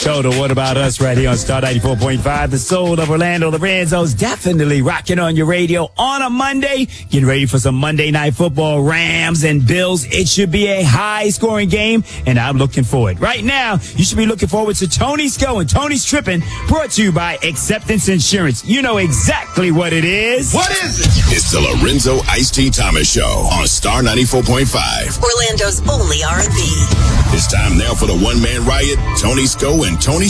Total. What about us right here on Star 94.5? The soul of Orlando. Lorenzo's definitely rocking on your radio on a Monday. Getting ready for some Monday Night Football. Rams and Bills. It should be a high-scoring game, and I'm looking forward. Right now, you should be looking forward to Tony's Go and Tony's Trippin', brought to you by Acceptance Insurance. You know exactly what it is. What is it? It's the Lorenzo Ice-T Thomas Show on Star 94.5. Orlando's only R&B. It's time now for the one-man riot, Tony's Go and Tony